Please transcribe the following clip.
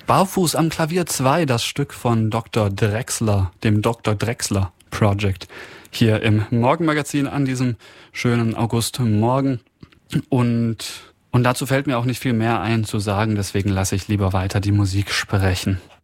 Barfuß am Klavier 2, das Stück von Dr. Drexler, dem Dr. Drexler Project, hier im Morgenmagazin an diesem schönen Augustmorgen. Und dazu fällt mir auch nicht viel mehr ein zu sagen, deswegen lasse ich lieber weiter die Musik sprechen.